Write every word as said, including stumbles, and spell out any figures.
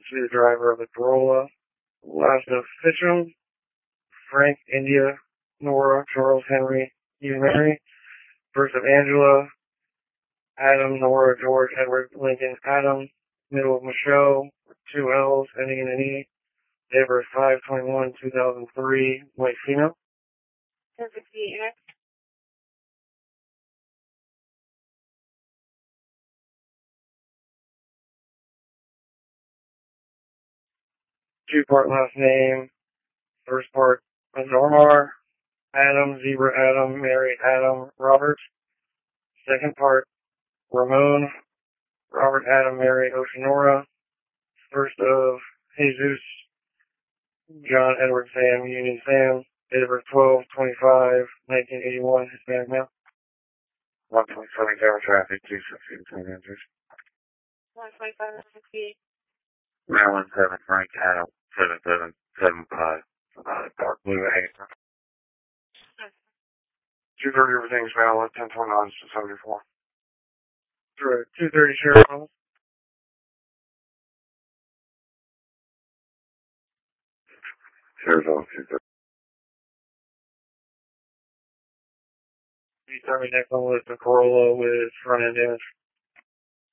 to the driver of the Corolla. Last of Fitcham, Frank, India, Nora, Charles, Henry, Hugh, Mary. First of Angela, Adam, Nora, George, Edward, Lincoln, Adam. Middle of Michelle, two L's, ending in an E. Date of birth five twenty-one two thousand three, white female. ten sixty-eight X. Two-part last name. First part, Azormar, Adam, Zebra Adam, Mary Adam, Robert. Second part, Ramon, Robert Adam, Mary Oceanora. First of Jesus, John Edward Sam, Union Sam. Date of birth twelve twenty-five nineteen eighty-one, Hispanic male. one twenty-seven Tower traffic, two sixty between answers. one twenty-five sixty-eight. Maryland seven, Frank Adam, seven seven seven five. Uh, dark blue Hager. two thirty everything's Maryland, ten twenty-nine to seventy-four. Correct. two thirty Sheriff. Sheriff's Office, two thirty. You tell me next on the list of Corolla with front end damage.